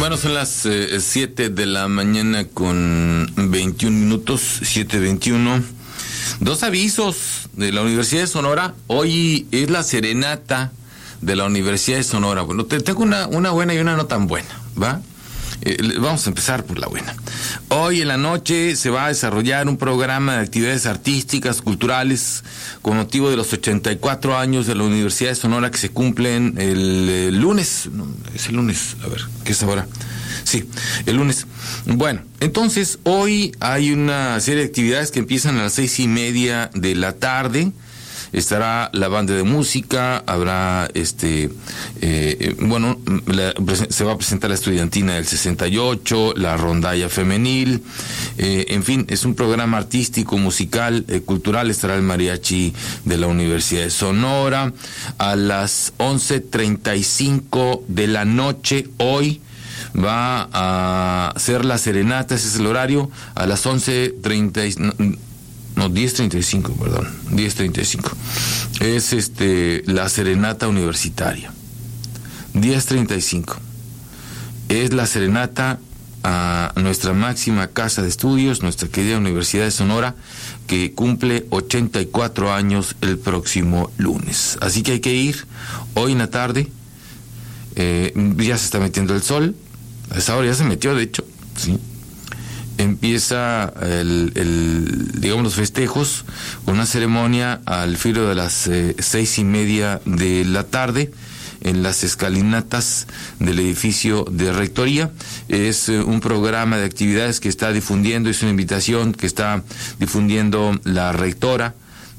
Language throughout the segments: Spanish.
Bueno, son las 7 de la mañana con 21 minutos, 7:21. Dos avisos de la Universidad de Sonora. Hoy es la serenata de la Universidad de Sonora. Bueno, tengo una buena y una no tan buena, ¿va? Vamos a empezar por la buena. Hoy en la noche se va a desarrollar un programa de actividades artísticas, culturales, con motivo de los 84 años de la Universidad de Sonora que se cumplen el lunes. No, es el lunes, a ver, ¿qué es ahora? Sí, el lunes. Bueno, entonces hoy hay una serie de actividades que empiezan a las 6:30 de la tarde. Estará la banda de música, habrá se va a presentar la estudiantina del 68, la rondalla femenil, en fin, es un programa artístico, musical, cultural. Estará el mariachi de la Universidad de Sonora. A las 11:35 de la noche hoy va a ser la serenata, ese es el horario, a las 10:35, perdón, 10:35. Es la serenata universitaria. 10:35. Es la serenata a nuestra máxima casa de estudios, nuestra querida Universidad de Sonora, que cumple 84 años el próximo lunes. Así que hay que ir hoy en la tarde. Ya se está metiendo el sol. A esa hora ya se metió, de hecho, sí. Empieza los festejos con una ceremonia al filo de las 6:30 de la tarde en las escalinatas del edificio de rectoría. Es un programa de actividades que está difundiendo, es una invitación que está difundiendo la rectora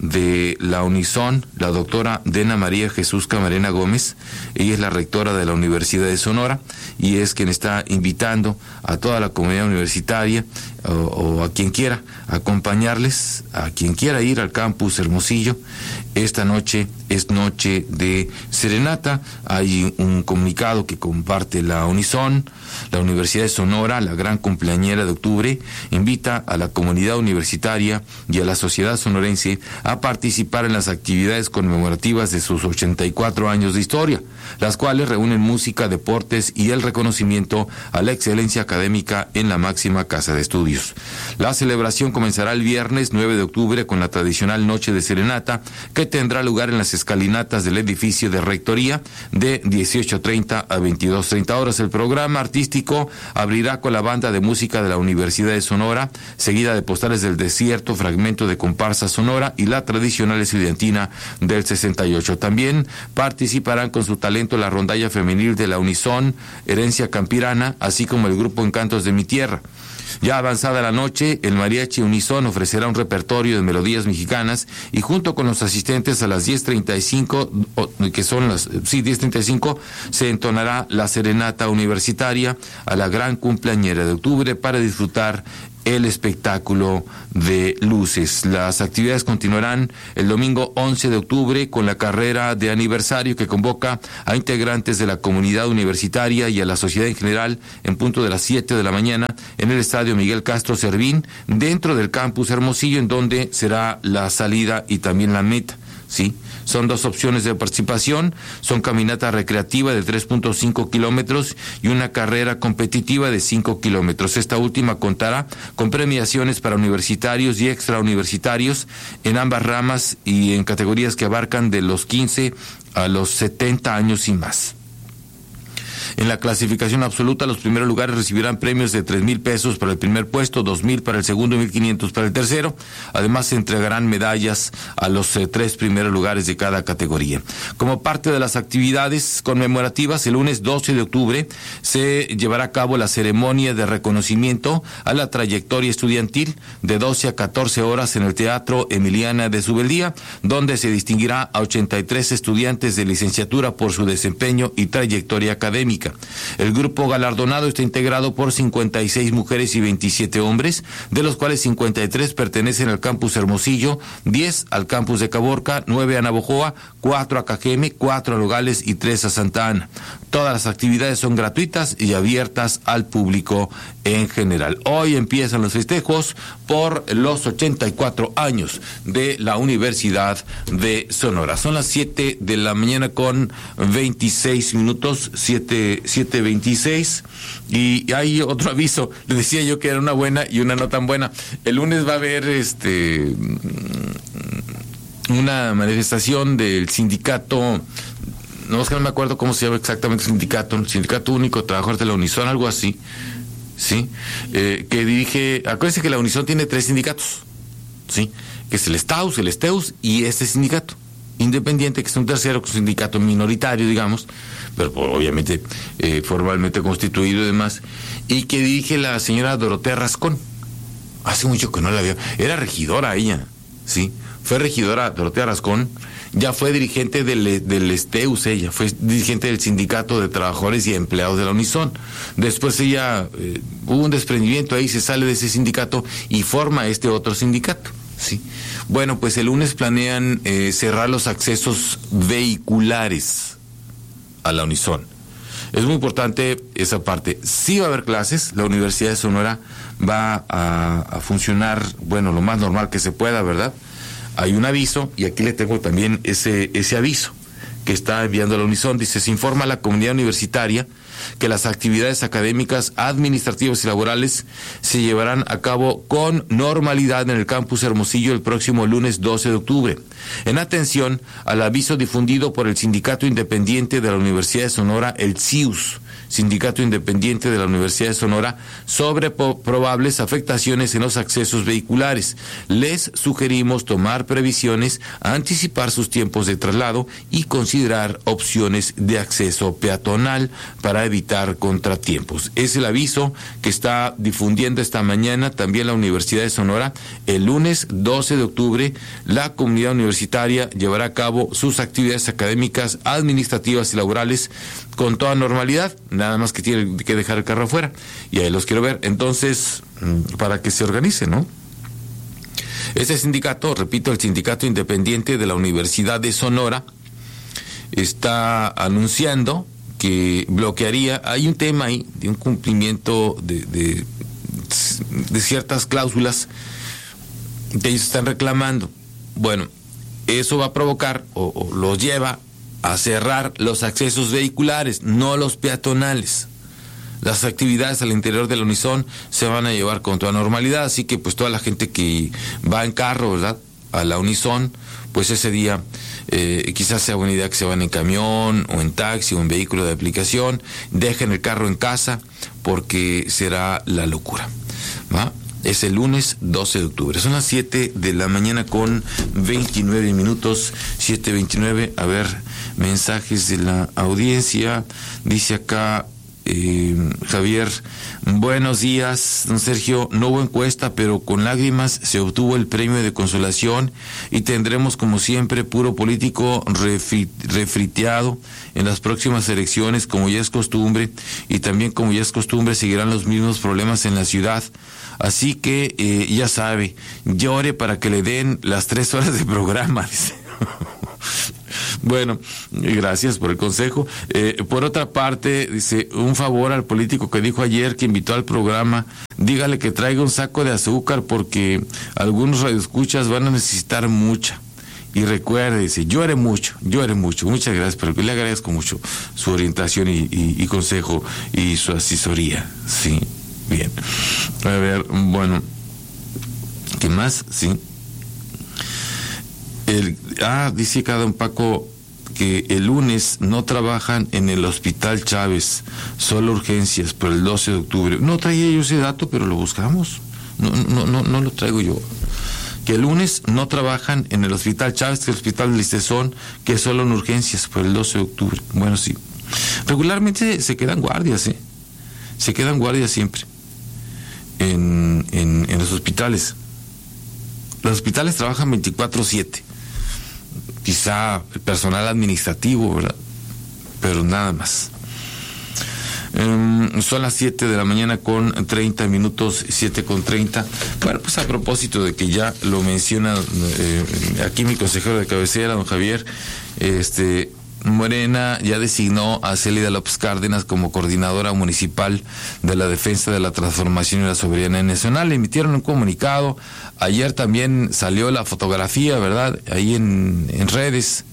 de la Unison, la doctora Dena María Jesús Camarena Gómez. Ella es la rectora de la Universidad de Sonora y es quien está invitando a toda la comunidad universitaria o a quien quiera acompañarles, a quien quiera ir al campus Hermosillo. Esta noche es noche de serenata. Hay un comunicado que comparte la Unison. La Universidad de Sonora, la gran cumpleañera de octubre, invita a la comunidad universitaria y a la sociedad sonorense a participar en las actividades conmemorativas de sus 84 años de historia, las cuales reúnen música, deportes y el reconocimiento a la excelencia académica en la máxima casa de estudios. La celebración comenzará el viernes 9 de octubre con la tradicional noche de serenata, que tendrá lugar en las escalinatas del edificio de rectoría de 18:30 a 22:30 horas. El programa artístico abrirá con la banda de música de la Universidad de Sonora, seguida de Postales del Desierto, fragmento de comparsa sonora y la tradicional estudiantina del 68. También participarán con su talento la rondalla femenil de la Unison, Herencia Campirana, así como el grupo Encantos de mi Tierra. Ya avanzada la noche, el mariachi Unison ofrecerá un repertorio de melodías mexicanas y junto con los asistentes a las 10:35, que son las 10:35, se entonará la serenata universitaria a la gran cumpleañera de octubre para disfrutar el espectáculo de luces. Las actividades continuarán el domingo 11 de octubre con la carrera de aniversario que convoca a integrantes de la comunidad universitaria y a la sociedad en general en punto de las 7 de la mañana en el estadio Miguel Castro Servín, dentro del campus Hermosillo, en donde será la salida y también la meta. Sí, son dos opciones de participación, son caminata recreativa de 3.5 kilómetros y una carrera competitiva de 5 kilómetros. Esta última contará con premiaciones para universitarios y extrauniversitarios en ambas ramas y en categorías que abarcan de los 15 a los 70 años y más. En la clasificación absoluta, los primeros lugares recibirán premios de 3,000 pesos para el primer puesto, 2,000 para el segundo y 1,500 para el tercero. Además, se entregarán medallas a los 3 primeros lugares de cada categoría. Como parte de las actividades conmemorativas, el lunes 12 de octubre se llevará a cabo la ceremonia de reconocimiento a la trayectoria estudiantil de 12 a 14 horas en el Teatro Emiliana de Subeldía, donde se distinguirá a 83 estudiantes de licenciatura por su desempeño y trayectoria académica. El grupo galardonado está integrado por 56 mujeres y 27 hombres, de los cuales 53 pertenecen al campus Hermosillo, 10 al campus de Caborca, 9 a Navojoa, 4 a Cajeme, 4 a Nogales y 3 a Santa Ana. Todas las actividades son gratuitas y abiertas al público en general. Hoy empiezan los festejos por los 84 años de la Universidad de Sonora. Son las 7 de la mañana con 26 minutos, 7 7:26. Y hay otro aviso, les decía yo que era una buena y una no tan buena. El lunes va a haber una manifestación del sindicato, no me acuerdo cómo se llama exactamente el Sindicato Único de Trabajadores de la Unison, algo así, ¿sí? Que dirige, acuérdense que la Unison tiene 3 sindicatos, ¿sí? Que es el STAUS, el STEUS y este sindicato independiente, que es un tercero, que es un sindicato minoritario, digamos, pero obviamente formalmente constituido y demás, y que dirige la señora Dorotea Rascón. Hace mucho que no la veo, era regidora ella, ¿sí? Fue regidora Dorotea Rascón, ya fue dirigente del STEUS, ella fue dirigente del Sindicato de Trabajadores y Empleados de la Unison. Después ella hubo un desprendimiento ahí, se sale de ese sindicato y forma este otro sindicato, ¿sí? Bueno, pues el lunes planean cerrar los accesos vehiculares a la Unison. Es muy importante esa parte. Sí va a haber clases, la Universidad de Sonora va a funcionar, bueno, lo más normal que se pueda, ¿verdad? Hay un aviso, y aquí le tengo también ese aviso que está enviando la Unison. Dice: se informa a la comunidad universitaria que las actividades académicas, administrativas y laborales se llevarán a cabo con normalidad en el campus Hermosillo el próximo lunes 12 de octubre. En atención al aviso difundido por el Sindicato Independiente de la Universidad de Sonora, el CIUS, Sindicato Independiente de la Universidad de Sonora, sobre probables afectaciones en los accesos vehiculares. Les sugerimos tomar previsiones, anticipar sus tiempos de traslado y considerar opciones de acceso peatonal para evitar contratiempos. Es el aviso que está difundiendo esta mañana también la Universidad de Sonora. El lunes 12 de octubre, la comunidad universitaria llevará a cabo sus actividades académicas, administrativas y laborales con toda normalidad, nada más que tiene que dejar el carro afuera, y ahí los quiero ver. Entonces, para que se organice, ¿no? Este sindicato, repito, el Sindicato Independiente de la Universidad de Sonora, está anunciando que bloquearía, hay un tema ahí de un cumplimiento de ciertas cláusulas que ellos están reclamando. Bueno, eso va a provocar o los lleva a cerrar los accesos vehiculares, no los peatonales. Las actividades al interior de la Unison se van a llevar con toda normalidad, así que pues toda la gente que va en carro, ¿verdad?, a la Unison, pues ese día quizás sea buena idea que se van en camión o en taxi o en vehículo de aplicación, dejen el carro en casa porque será la locura, ¿va? Es el lunes 12 de octubre. Son las 7 de la mañana con 29 minutos, 7:29. A ver, mensajes de la audiencia. Dice acá Javier: buenos días, don Sergio. No hubo encuesta, pero con lágrimas se obtuvo el premio de consolación y tendremos, como siempre, puro político refriteado en las próximas elecciones, como ya es costumbre, y también, como ya es costumbre, seguirán los mismos problemas en la ciudad. Así que ya sabe, llore para que le den las 3 horas de programa, dice. Bueno, gracias por el consejo. Por otra parte, dice: un favor al político que dijo ayer que invitó al programa, dígale que traiga un saco de azúcar porque algunos radioescuchas van a necesitar mucha. Y recuerde, dice, llore mucho. Muchas gracias, pero le agradezco mucho su orientación y consejo y su asesoría. Sí, bien. A ver, bueno, ¿qué más? Sí. Dice acá don Paco que el lunes no trabajan en el Hospital Chávez, solo urgencias, por el 12 de octubre. No traía yo ese dato, pero lo buscamos. No lo traigo yo. Que el lunes no trabajan en el Hospital Chávez, que es el Hospital del Listezón, que solo en urgencias, por el 12 de octubre. Bueno, sí. Regularmente se quedan guardias, se quedan guardias siempre en los hospitales. Los hospitales trabajan 24/7. Quizá el personal administrativo, ¿verdad? Pero nada más. Son las 7 de la mañana con 30 minutos, 7:30. Bueno, pues a propósito de que ya lo menciona aquí mi consejero de cabecera, don Javier, Morena ya designó a Célida López Cárdenas como coordinadora municipal de la defensa de la transformación y la soberanía nacional. Le emitieron un comunicado. Ayer también salió la fotografía, ¿verdad?, ahí en redes,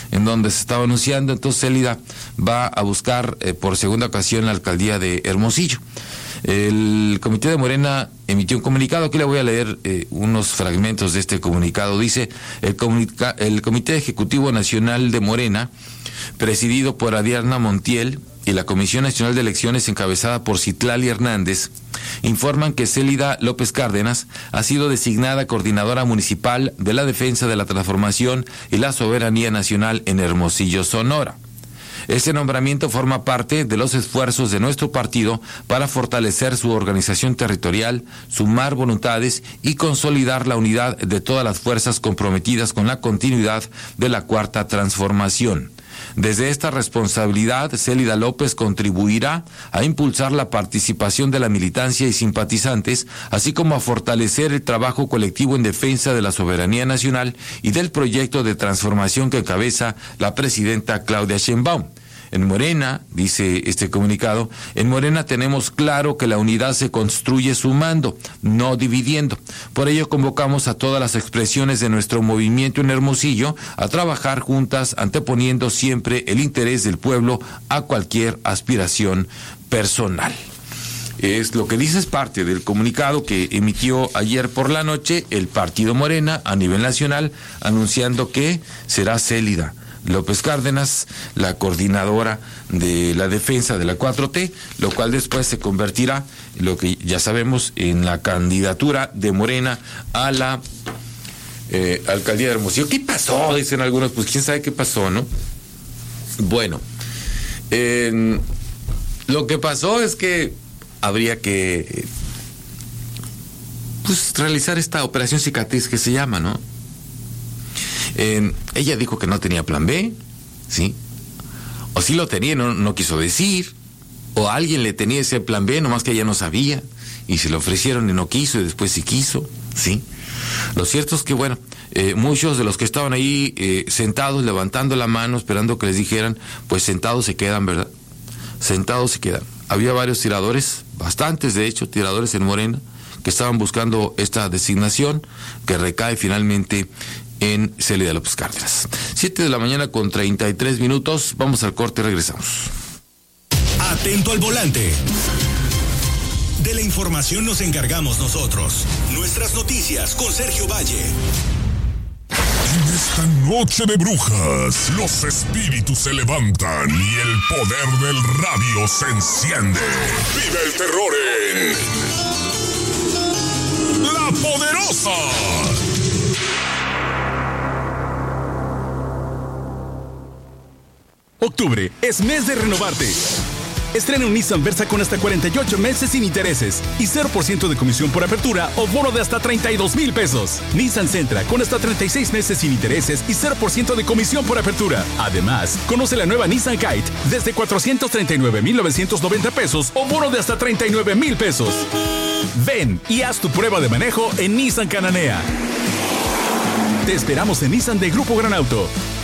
en donde se estaba anunciando. Entonces Célida va a buscar por segunda ocasión la alcaldía de Hermosillo. El comité de Morena emitió un comunicado. Aquí le voy a leer unos fragmentos de este comunicado. Dice: el Comité Ejecutivo Nacional de Morena, presidido por Ariadna Montiel, y la Comisión Nacional de Elecciones, encabezada por Citlali Hernández, informan que Célida López Cárdenas ha sido designada coordinadora municipal de la defensa de la transformación y la soberanía nacional en Hermosillo, Sonora. Este nombramiento forma parte de los esfuerzos de nuestro partido para fortalecer su organización territorial, sumar voluntades y consolidar la unidad de todas las fuerzas comprometidas con la continuidad de la Cuarta Transformación. Desde esta responsabilidad, Célida López contribuirá a impulsar la participación de la militancia y simpatizantes, así como a fortalecer el trabajo colectivo en defensa de la soberanía nacional y del proyecto de transformación que encabeza la presidenta Claudia Sheinbaum. En Morena, dice este comunicado, en Morena tenemos claro que la unidad se construye sumando, no dividiendo. Por ello convocamos a todas las expresiones de nuestro movimiento en Hermosillo a trabajar juntas, anteponiendo siempre el interés del pueblo a cualquier aspiración personal. Es lo que dice, es parte del comunicado que emitió ayer por la noche el partido Morena a nivel nacional, anunciando que será Célida López Cárdenas la coordinadora de la defensa de la 4T, lo cual después se convertirá, lo que ya sabemos, en la candidatura de Morena a la alcaldía de Hermosillo. ¿Qué pasó? Dicen algunos, pues quién sabe qué pasó, ¿no? Bueno, lo que pasó es que habría que pues realizar esta operación cicatriz que se llama, ¿no? Ella dijo que no tenía plan B, ¿sí? O sí lo tenía, no quiso decir, o alguien le tenía ese plan B, nomás que ella no sabía, y se lo ofrecieron y no quiso, y después sí quiso, ¿sí? Lo cierto es que, bueno, muchos de los que estaban ahí sentados, levantando la mano, esperando que les dijeran, pues sentados se quedan, ¿verdad? Sentados se quedan. Había varios tiradores, bastantes de hecho, tiradores en Morena, que estaban buscando esta designación, que recae finalmente en Célida López Cárdenas. 7:33 a.m, vamos al corte y regresamos. Atento al volante. De la información nos encargamos nosotros. Nuestras noticias con Sergio Valle. En esta noche de brujas, los espíritus se levantan y el poder del radio se enciende. ¡Vive el terror en La Poderosa! Octubre es mes de renovarte. Estrena un Nissan Versa con hasta 48 meses sin intereses y 0% de comisión por apertura o bono de hasta 32,000 pesos. Nissan Sentra con hasta 36 meses sin intereses y 0% de comisión por apertura. Además, conoce la nueva Nissan Kite desde 439,990 pesos o bono de hasta 39,000 pesos. Ven y haz tu prueba de manejo en Nissan Cananea. Te esperamos en Nissan de Grupo Gran Auto.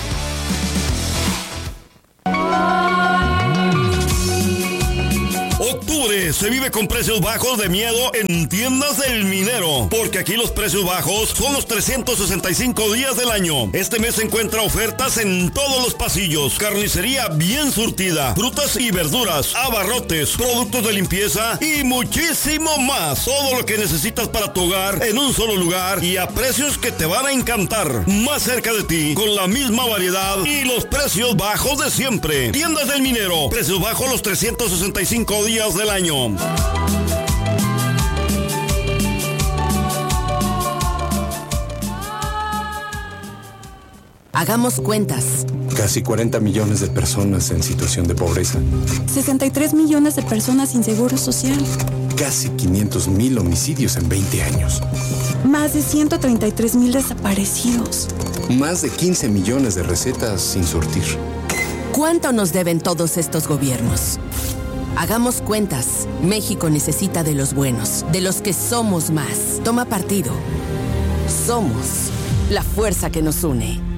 Octubre se vive con precios bajos de miedo en Tiendas del Minero, porque aquí los precios bajos son los 365 días del año. Este mes se encuentra ofertas en todos los pasillos, carnicería bien surtida, frutas y verduras, abarrotes, productos de limpieza y muchísimo más. Todo lo que necesitas para tu hogar en un solo lugar y a precios que te van a encantar. Más cerca de ti, con la misma variedad y los precios bajos de siempre. Tiendas del Minero, precios bajos los 365 días del año. Hagamos cuentas. Casi 40 millones de personas en situación de pobreza. 63 millones de personas sin seguro social. Casi 500,000 homicidios en 20 años. Más de 133,000 desaparecidos. Más de 15 millones de recetas sin surtir. ¿Cuánto nos deben todos estos gobiernos? Hagamos cuentas. México necesita de los buenos, de los que somos más. Toma partido. Somos la fuerza que nos une.